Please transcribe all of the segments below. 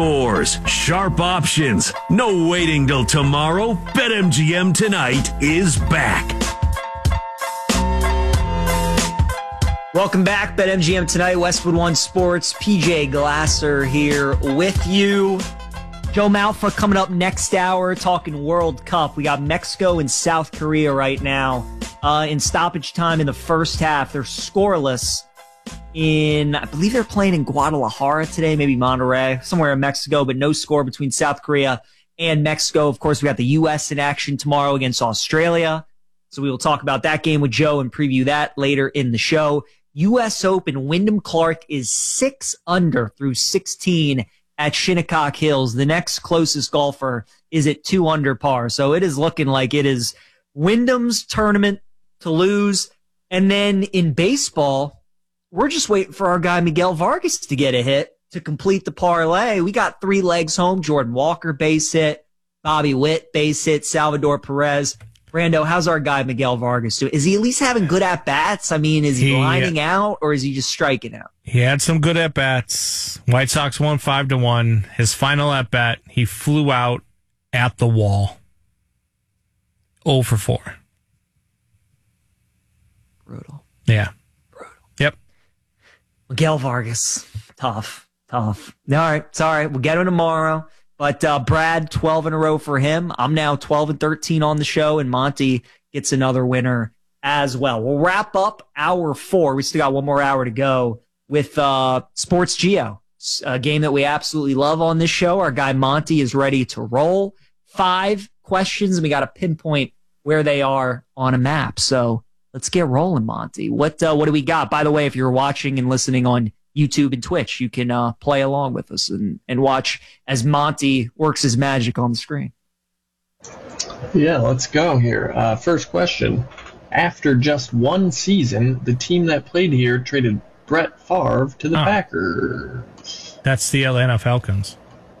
Scores, sharp options, no waiting till tomorrow. BetMGM tonight is back. Welcome back, BetMGM tonight, Westwood One Sports. PJ Glasser here with you. Joe Malfa coming up next hour, talking World Cup. We got Mexico and South Korea right now. In stoppage time in the first half, they're scoreless. I believe they're playing in Guadalajara today, maybe Monterrey, somewhere in Mexico, but no score between South Korea and Mexico. Of course, we got the U.S. in action tomorrow against Australia. So we will talk about that game with Joe and preview that later in the show. U.S. Open, Wyndham Clark is 6 under through 16 at Shinnecock Hills. The next closest golfer is at 2 under par. So it is looking like it is Wyndham's tournament to lose. And then in baseball, we're just waiting for our guy Miguel Vargas to get a hit to complete the parlay. We got 3 legs home. Jordan Walker base hit, Bobby Witt base hit, Salvador Perez. Brando, how's our guy Miguel Vargas doing? Is he at least having good at-bats? I mean, is he lining out or is he just striking out? He had some good at-bats. White Sox won 5-1. His final at-bat, he flew out at the wall. 0 for 4. Brutal. Yeah. Brutal. Yep. Miguel Vargas. Tough. All right. It's all right. We'll get him tomorrow. But Brad, 12 in a row for him. I'm now 12 and 13 on the show, and Monty gets another winner as well. We'll wrap up hour 4. We still got one more hour to go with Sports Geo, a game that we absolutely love on this show. Our guy Monty is ready to roll. 5 questions, and we got to pinpoint where they are on a map. So let's get rolling, Monty. What do we got? By the way, if you're watching and listening on YouTube and Twitch, you can play along with us and watch as Monty works his magic on the screen. Yeah, let's go here. First question. After just one season, the team that played here traded Brett Favre to the Packers. That's the Atlanta Falcons.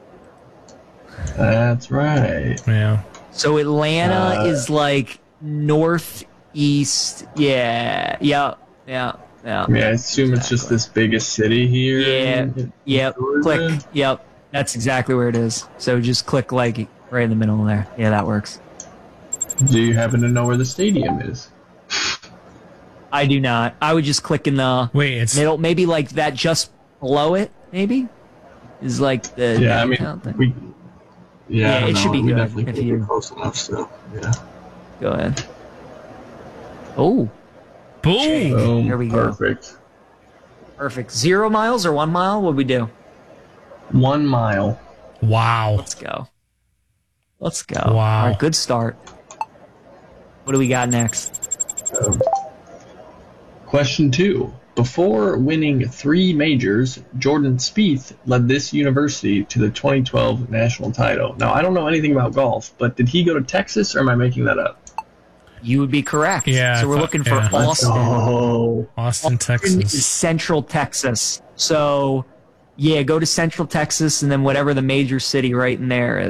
That's right. Yeah. So Atlanta is like northeast. Yeah. Yeah, I assume it's just this biggest city here. Yeah. Yep. Click. Yep. That's exactly where it is. So just click like right in the middle there. Yeah, that works. Do you happen to know where the stadium is? I do not. I would just click in the middle. Maybe like that just below it, maybe? Is like the... Yeah, I mean... thing. Yeah, it should be good if you're close enough, so, yeah. Go ahead. Oh. Boom. Here we go. Perfect. 0 miles or 1 mile? What'd we do? 1 mile. Wow. Let's go. Wow. All right, good start. What do we got next? Question 2. Before winning 3 majors, Jordan Spieth led this university to the 2012 national title. Now, I don't know anything about golf, but did he go to Texas, or am I making that up? You would be correct. Yeah. So we're looking for Austin. Austin, Texas. Is Central Texas. So, yeah, go to Central Texas and then whatever the major city right in there is.